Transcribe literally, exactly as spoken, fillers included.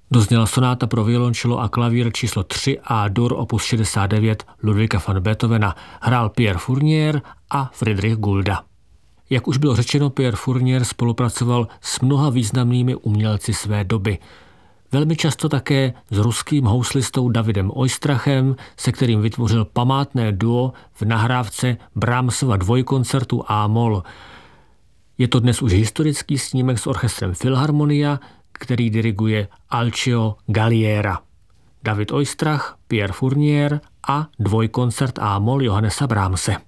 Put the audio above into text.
Dozněla sonáta pro violončelo a klavír číslo tři a dur opus šedesát devět Ludwiga van Beethovena. Hrál Pierre Fournier a Friedrich Gulda. Jak už bylo řečeno, Pierre Fournier spolupracoval s mnoha významnými umělci své doby. Velmi často také s ruským houslistou Davidem Oistrachem, se kterým vytvořil památné duo v nahrávce Brahmsova dvojkoncertu A-moll. Je to dnes už historický snímek s orchestrem Philharmonia, který diriguje Alceo Galliera. David Oistrach, Pierre Fournier a dvojkoncert A-moll Johannesa Brahmse.